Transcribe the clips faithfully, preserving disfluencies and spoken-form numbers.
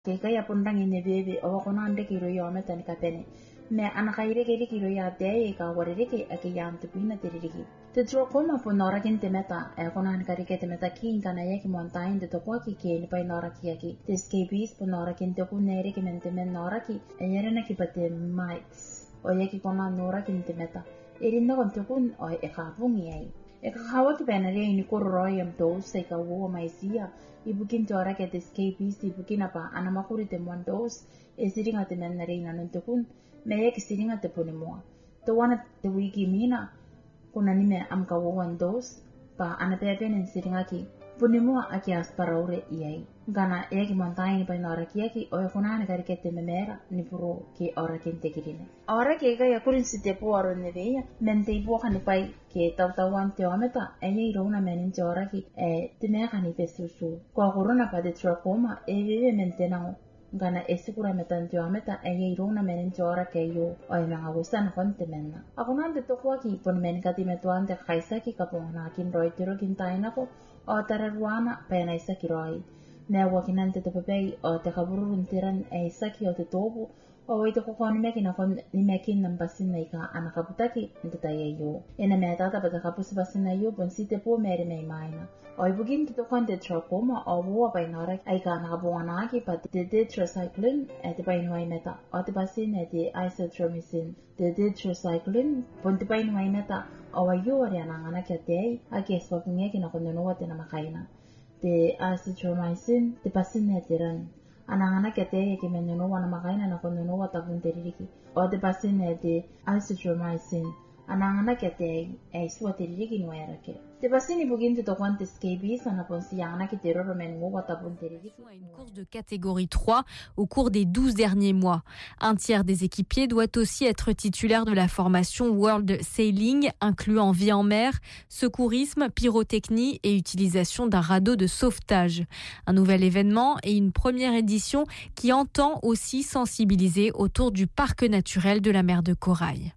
Ke kaya pundangi ne bebe o ko nande kiro yo metan kapene me ana kaire ke kiro ya de ka warere ke ake yam te pina teriki te tro koma po nora kinte meta e ko nan kari ke te meta kin kana yeki montain de to ko ki ke ni pai nora ki aki te skabis po nora kinte ku nere ke mente men nora ki e yere na ki pate mics o yeki ko na nora kinte meta eri no kon te kun o e ka pungi ai e ka hawa ki penare ni ko royam to se ka wo mai sia ibukin tora ke skabis ibukin apa ana makuri te mondos e siringa te menare ina non te kun me ye ki siringa te pone moa to wana te wiki mina kuna ni me am ka wo dos pa ana pe pen siringa ki pone moa aki asparaure iai gana e ki montaini pa nora ki aki o kuna ne kari ke te memera ni puro ki ora kente kirine ora ke ga yakurin site po aro ne veia mente ibo kan pai ke tau tau am te ometa e ye ro na menin ora ki e te me kan i fesusu ko corona pa de trachoma e vive mente na gana e sicuramente te ometa e ye ro na menin ora ke yo o e nga gustan konte menna akuna de to ko ki pon men ka ti meto ante khaisa ki ka pon na kin roi tiro kin taina ko o tararuana pe na isa ki roi ne wakinante te pepei o te kaburun tiran e saki o te tobu o wei te koko ni meki na kon ni meki na basin nei ka ana kaputaki nte tai e yo ena me tata pa te kapusi basin na yo pon si te po mere mei maina o i bugin ki to kon te trachoma o wua pai nara ai ka ana kapunga aki pa te tetracycline e te pai nuai meta o te basin e te isotramicin te tetracycline pon te pai nuai meta o wa yo ari ana ngana kia te ai aki eswapunge ki na kon noa te na makaina te azithromycin te pasine te ran anangana ke te ke meneno wana makaina na kono no wata punteriki o te pasine te azithromycin anangana ke te e suwa teriki no era ke te pasini buginte to quante skabis ana ponsiana ki te ro men wata punteriki à une course de catégorie trois au cours des douze derniers mois. Un tiers des équipiers doit aussi être titulaire de la formation World Sailing, incluant vie en mer, secourisme, pyrotechnie et utilisation d'un radeau de sauvetage. Un nouvel événement et une première édition qui entend aussi sensibiliser autour du parc naturel de la mer de Corail.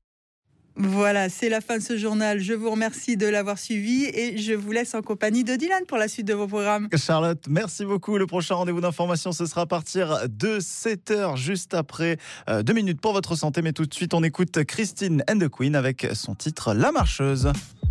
Voilà, c'est la fin de ce journal. Je vous remercie de l'avoir suivi et je vous laisse en compagnie de Dylan pour la suite de vos programmes. Charlotte, merci beaucoup. Le prochain rendez-vous d'information, ce sera à partir de sept heures, juste après euh, deux minutes pour votre santé. Mais tout de suite, on écoute Christine and the Queen avec son titre La Marcheuse.